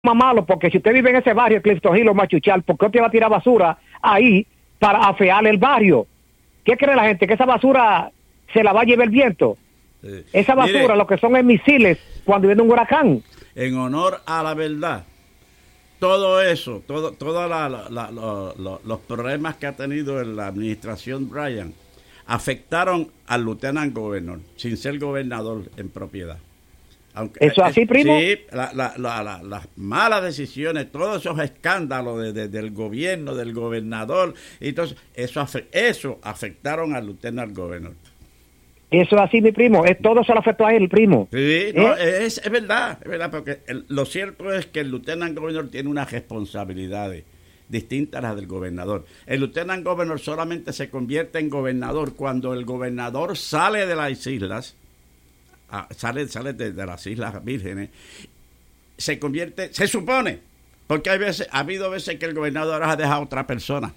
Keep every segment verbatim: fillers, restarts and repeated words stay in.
más malo, porque si usted vive en ese barrio, Clifton Hill o Machuchal, ¿por qué usted va a tirar basura ahí para afear el barrio? ¿Qué cree la gente? ¿Que esa basura se la va a llevar el viento? Sí. Esa basura, Mire, lo que son es misiles cuando viene un huracán. En honor a la verdad, todo eso, todo, todos la, la, la, la, la, los problemas que ha tenido en la administración Bryan afectaron al lieutenant governor, sin ser gobernador en propiedad. Aunque, ¿Eso así, primo? Sí, la, la, la, la, las malas decisiones, todos esos escándalos de, de, del gobierno, del gobernador, entonces eso, eso afectaron al lieutenant governor. Eso es así, mi primo. Es, todo se lo afectó a él, primo. Sí, no, ¿Eh? es, es verdad, es verdad, porque el, lo cierto es que el lieutenant governor tiene unas responsabilidades distintas a las del gobernador. El lieutenant governor solamente se convierte en gobernador cuando el gobernador sale de las islas, ah, sale, sale de, de las Islas Vírgenes, se convierte, se supone, porque hay veces, ha habido veces que el gobernador ha dejado a otra persona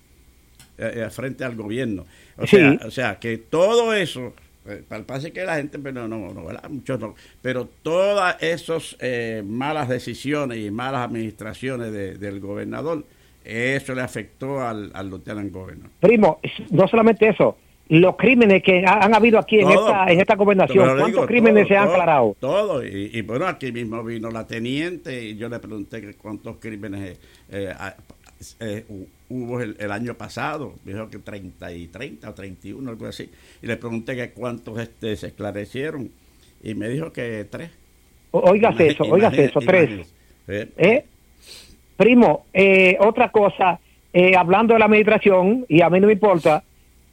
eh, frente al gobierno. O Sí. sea, o sea, que todo eso, eh, parece que la gente, pero no, no, ¿verdad? Muchos no, pero todas esas eh, malas decisiones y malas administraciones de, del gobernador, eso le afectó al, al lieutenant governor. Primo, no solamente eso, los crímenes que ha, han habido aquí en Todo, esta en esta gobernación, ¿cuántos digo, crímenes todo, se han todo, aclarado? Todo, y, y bueno, aquí mismo vino la teniente y yo le pregunté que cuántos crímenes eh, eh, hubo el, el año pasado, dijo que treinta y treinta o treinta y uno, algo así, y le pregunté que cuántos este se esclarecieron y me dijo que tres. Óigase eso, óigase eso, tres. ¿Eh? ¿Eh? Primo, eh, otra cosa, eh, hablando de la administración, y a mí no me importa,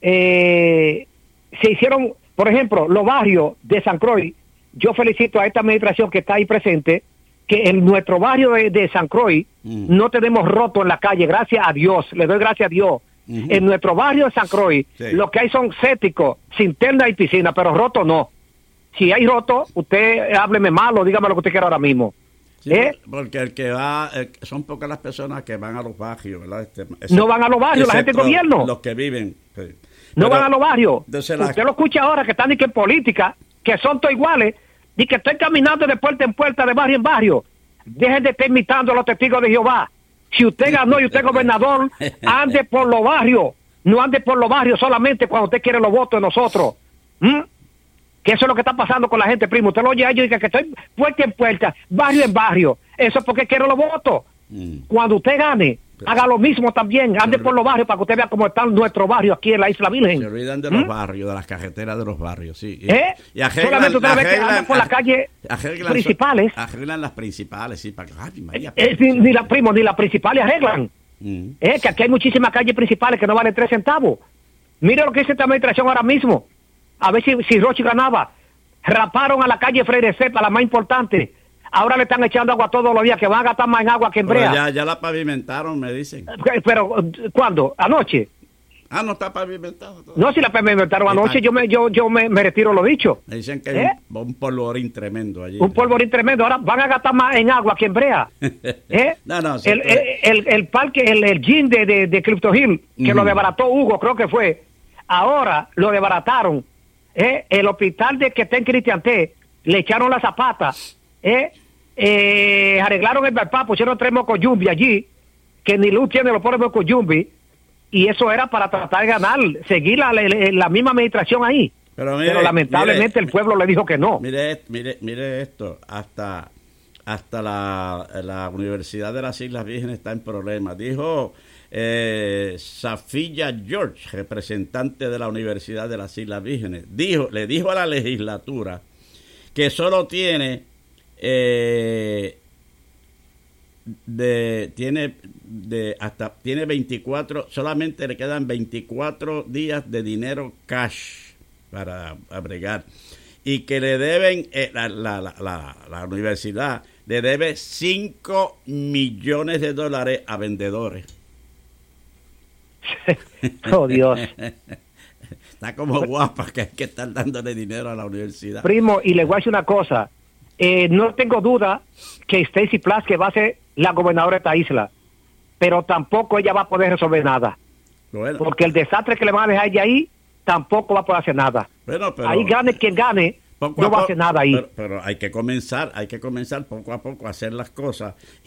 eh, se hicieron, por ejemplo, los barrios de San Croix. Yo felicito a esta administración que está ahí presente, que en nuestro barrio de, de San Croix mm. no tenemos roto en la calle, gracias a Dios, le doy gracias a Dios. Uh-huh. En nuestro barrio de San Croix, sí. Lo que hay son céticos, cinterna y piscina, pero roto no. Si hay roto, usted hábleme malo, dígame lo que usted quiera ahora mismo. Sí, ¿Eh? Porque el que va, el, son pocas las personas que van a los barrios, ¿verdad? Este, ese, no van a los barrios, la gente del gobierno. Los que viven. Sí. No Pero, van a los barrios. Usted la... lo escucha ahora que están ni que en política, que son todos iguales, y que estén caminando de puerta en puerta, de barrio en barrio. Dejen de estar imitando a los testigos de Jehová. Si usted ganó y usted es gobernador, ande por los barrios. No ande por los barrios solamente cuando usted quiere los votos de nosotros. ¿Mm? Que eso es lo que está pasando con la gente, primo. Usted lo oye a ellos y dice que estoy puerta en puerta, barrio en barrio. Eso es porque quiero los votos. Mm. Cuando usted gane, pero, haga lo mismo también. Ande por los barrios para que usted vea cómo están nuestros barrios aquí en la Isla Virgen. Se olvidan de los ¿Mm? barrios, de las carreteras de los barrios, sí. Y, ¿Eh? y arreglan, solamente usted ve que andan por las calles principales. Arreglan las principales, sí. Para, ay, María, eh, ni, ni la, primo, ni las principales arreglan. Mm. Eh, que aquí hay muchísimas calles principales que no valen tres centavos. Mire lo que dice esta administración ahora mismo. A ver si, si Rochi ganaba. Raparon a la calle Freire Cepa, la más importante. Ahora le están echando agua todos los días, que van a gastar más en agua que en brea. Ya, ya la pavimentaron, me dicen. Pero, ¿cuándo? ¿Anoche? Ah, no está pavimentado todo. No, si la pavimentaron anoche, yo me yo yo me, me retiro lo dicho. Me dicen que hay ¿Eh? un, un polvorín tremendo allí. Un polvorín tremendo. Ahora van a gastar más en agua que en brea. ¿Eh? no, no. El, el, el, el parque, el, el gym de, de, de Clifton Hill, que uh-huh. lo desbarató Hugo, creo que fue. Ahora lo desbarataron. ¿Eh? El hospital de que está en Cristian T, le echaron la zapata. ¿Eh? Eh, arreglaron el bypass, pusieron tres mocoyumbi allí, que ni luz tiene los pobres mocoyumbi. Y eso era para tratar de ganar, seguir la, la, la misma administración ahí. Pero, mire, Pero lamentablemente mire, el pueblo le dijo que no. Mire, mire, mire esto, hasta hasta la, la Universidad de las Islas Vírgenes está en problemas. Dijo eh, Safilla George, representante de la Universidad de las Islas Vírgenes, dijo, le dijo a la legislatura que solo tiene eh, de tiene de hasta tiene veinticuatro, solamente le quedan veinticuatro días de dinero cash para abregar, y que le deben eh, la, la, la, la, la universidad le debe cinco millones de dólares a vendedores. Oh, Dios. Está como guapa que hay que estar dándole dinero a la universidad. Primo, y le voy a decir una cosa. Eh, no tengo duda que Stacy Plaskett va a ser la gobernadora de esta isla, pero tampoco ella va a poder resolver nada. Bueno. Porque el desastre que le van a dejar ella ahí, tampoco va a poder hacer nada. Bueno, pero... Ahí gane quien gane, Poco no va a hacer nada ahí. Pero, pero hay que comenzar, hay que comenzar poco a poco a hacer las cosas